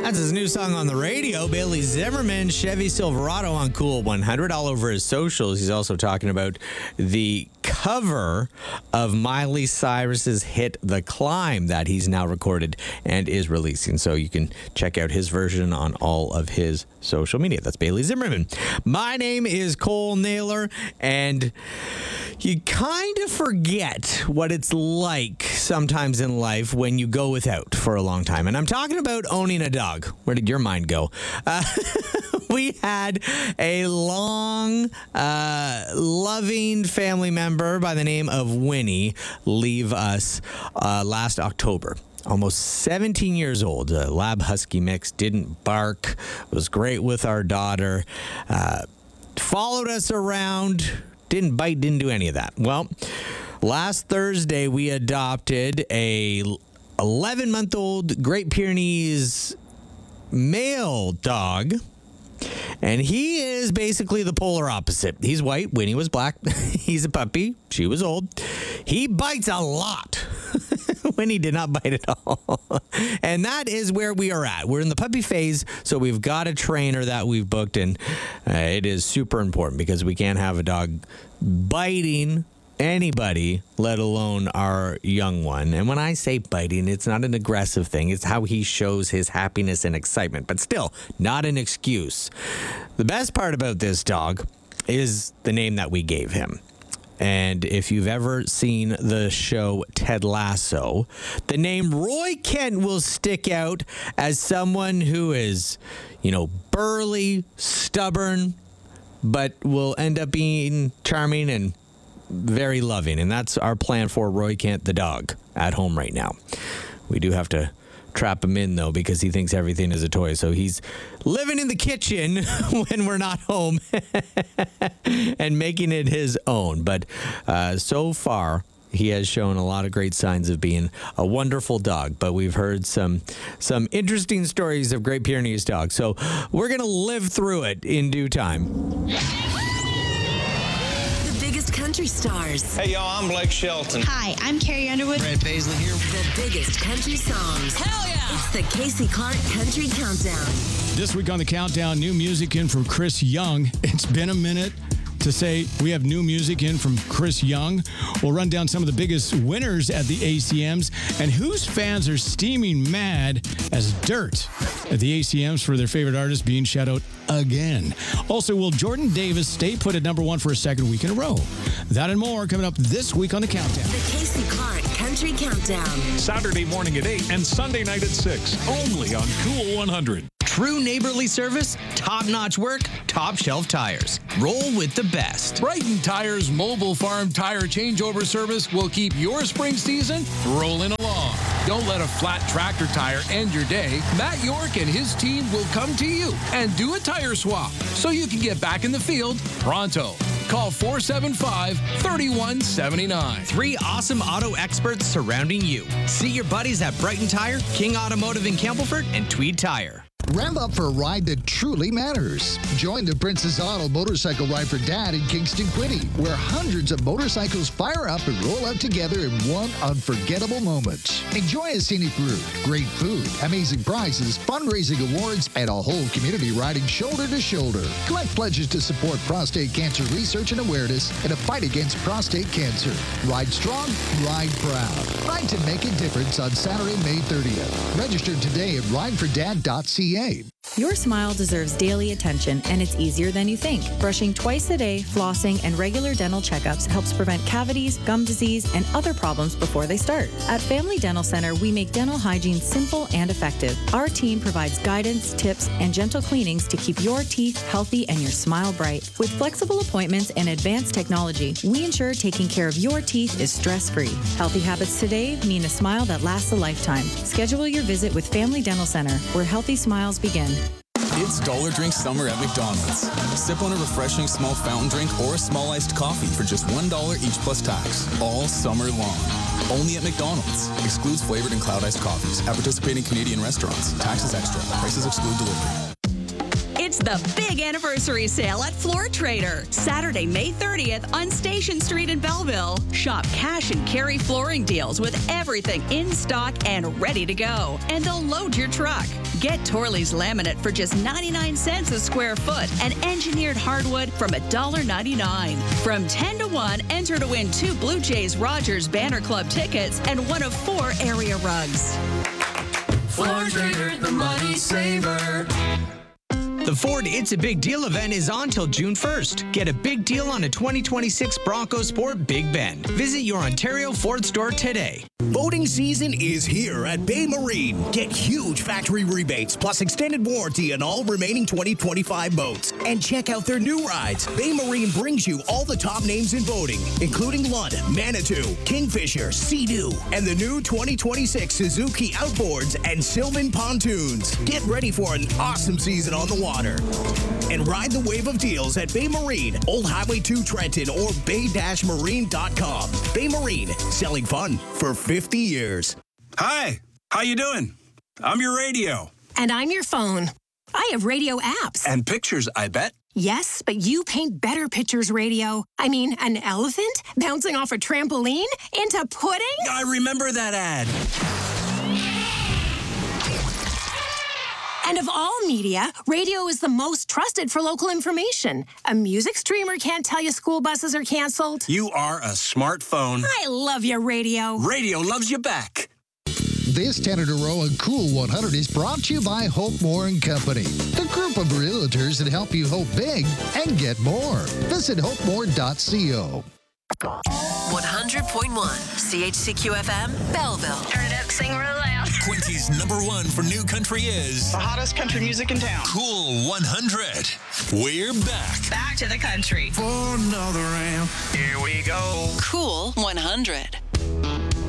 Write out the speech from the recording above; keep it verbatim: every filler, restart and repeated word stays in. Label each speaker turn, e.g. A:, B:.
A: That's his new song on the radio. Bailey Zimmerman, Chevy Silverado on Cool one hundred, all over his socials. He's also talking about the cover of Miley Cyrus's hit The Climb that he's now recorded and is releasing. So you can check out his version on all of his social media. That's Bailey Zimmerman. My name is Cole Naylor, and you kind of forget what it's like sometimes in life when you go without for a long time. And I'm talking about owning a dog. Where did your mind go? Uh, we had a long, uh, loving family member by the name of Winnie leave us uh, last October. Almost seventeen years old. A lab husky mix, didn't bark, was great with our daughter, uh, followed us around, didn't bite, didn't do any of that. Well, last Thursday we adopted a eleven-month-old Great Pyrenees male dog, and he is basically the polar opposite. He's white. Winnie was black. He's a puppy. She was old. He bites a lot. Winnie did not bite at all. And that is where we are at. We're in the puppy phase, so we've got a trainer that we've booked, and uh, it is super important because we can't have a dog biting anybody, let alone our young one. And when I say biting, it's not an aggressive thing. It's how he shows his happiness and excitement, but still not an excuse. The best part about this dog is the name that we gave him. And if you've ever seen the show Ted Lasso, the name Roy Kent will stick out as someone who is, you know, burly, stubborn, but will end up being charming and very loving. And that's our plan for Roy Kent, the dog, at home right now. We do have to trap him in, though, because he thinks everything is a toy. So he's living in the kitchen when we're not home and making it his own. But uh, so far, he has shown a lot of great signs of being a wonderful dog. But we've heard some some interesting stories of Great Pyrenees dogs. So we're going to live through it in due time.
B: Country stars.
C: Hey, y'all, I'm Blake Shelton.
D: Hi, I'm Carrie Underwood.
E: Brad Paisley here.
B: The biggest country songs.
D: Hell yeah!
B: It's the Casey Clark Country Countdown.
F: This week on the Countdown, new music in from Chris Young. It's been a minute to say we have new music in from Chris Young. We'll run down some of the biggest winners at the A C Ms and whose fans are steaming mad as dirt at the A C Ms for their favorite artist being shut out again. Also, will Jordan Davis stay put at number one for a second week in a row? That and more coming up this week on the Countdown.
B: The Casey Clark Country Countdown.
G: Saturday morning at eight and Sunday night at six. Only on Cool one hundred.
A: True neighborly service, top-notch work, top-shelf tires. Roll with the best.
H: Brighton Tires Mobile Farm Tire Changeover Service will keep your spring season rolling along. Don't let a flat tractor tire end your day. Matt York and his team will come to you and do a tire swap so you can get back in the field pronto. Call four seven five, three one seven nine.
A: Three awesome auto experts surrounding you. See your buddies at Brighton Tire, King Automotive in Campbellford, and Tweed Tire.
E: Rev up for a ride that truly matters. Join the Princess Auto Motorcycle Ride for Dad in Kingston Quinte, where hundreds of motorcycles fire up and roll out together in one unforgettable moment. Enjoy a scenic route, great food, amazing prizes, fundraising awards, and a whole community riding shoulder to shoulder. Collect pledges to support prostate cancer research and awareness and a fight against prostate cancer. Ride strong, ride proud. Ride to make a difference on Saturday, May thirtieth. Register today at ride for dad dot c a.
I: Your smile deserves daily attention, and it's easier than you think. Brushing twice a day, flossing, and regular dental checkups helps prevent cavities, gum disease, and other problems before they start. At Family Dental Center, we make dental hygiene simple and effective. Our team provides guidance, tips, and gentle cleanings to keep your teeth healthy and your smile bright. With flexible appointments and advanced technology, we ensure taking care of your teeth is stress-free. Healthy habits today mean a smile that lasts a lifetime. Schedule your visit with Family Dental Center, where healthy smiles begin.
J: It's Dollar Drink Summer at McDonald's. Sip on a refreshing small fountain drink or a small iced coffee for just one dollar each plus tax, all summer long. Only at McDonald's. Excludes flavored and cloud iced coffees at participating Canadian restaurants. Taxes extra. Prices exclude delivery.
K: It's
C: It's the big anniversary sale at Floor Trader. Saturday, May thirtieth on Station Street in Belleville. Shop cash and carry flooring deals with everything in stock and ready to go. And they'll load your truck. Get Torley's laminate for just ninety-nine cents a square foot and engineered hardwood from one dollar ninety-nine. From ten to one, enter to win two Blue Jays Rogers Banner Club tickets and one of four area rugs.
D: Floor Trader, the money saver.
A: The Ford It's a Big Deal event is on till June first. Get a big deal on a twenty twenty-six Bronco Sport Big Bend. Visit your Ontario Ford store today.
K: Boating season is here at Bay Marine. Get huge factory rebates plus extended warranty on all remaining twenty twenty-five boats. And check out their new rides. Bay Marine brings you all the top names in boating, including Lund, Manitou, Kingfisher, Sea-Doo, and the new twenty twenty-six Suzuki Outboards and Sylvan Pontoons. Get ready for an awesome season on the water. And ride the wave of deals at Bay Marine, Old Highway two Trenton, or bay dash marine dot com. Bay Marine, selling fun for fifty years.
L: Hi, how you doing? I'm your radio.
M: And I'm your phone. I have radio apps.
L: And pictures, I bet.
M: Yes, but you paint better pictures, radio. I mean, an elephant bouncing off a trampoline into pudding?
L: I remember that ad.
M: And of all media, radio is the most trusted for local information. A music streamer can't tell you school buses are canceled.
L: You are a smartphone.
M: I love you, radio.
L: Radio loves you back.
E: This ten in a row on Cool one hundred is brought to you by Hope Moore and Company, the group of realtors that help you hope big and get more. Visit hope more dot co.
B: one hundred point one C H C Q F M, Belleville.
N: Turn it up, sing real loud.
O: Quincy's number one for new country is
P: the hottest country music in town.
O: Cool one hundred. We're back.
N: Back to the country.
P: For another round. Here we go.
B: Cool one hundred.